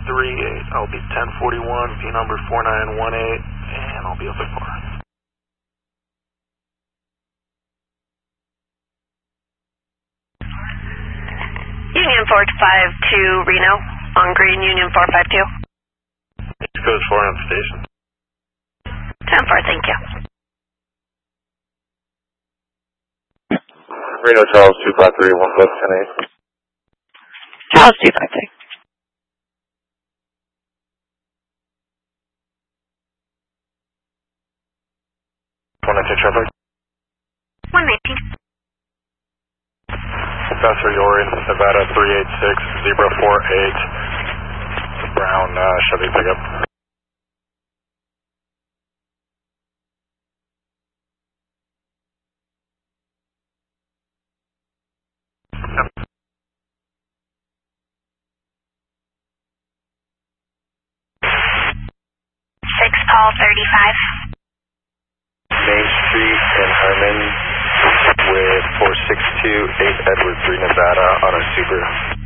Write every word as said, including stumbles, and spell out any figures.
three eight. I'll be ten forty-one, P number four nine one eight, and I'll be up at par. Union four five two Reno, on green, Union four five two. East Coast four on station. ten four, thank you. Reno Charles two five three, one plus ten eight. Charles two five three. one nineteen traffic. one nineteen. Professor Yori, Nevada three eight six, Zebra four eight, Brown uh, Chevy pickup. six Paul thirty-five. Main Street in Herman with four six two eight Edward three Nevada on a Subaru.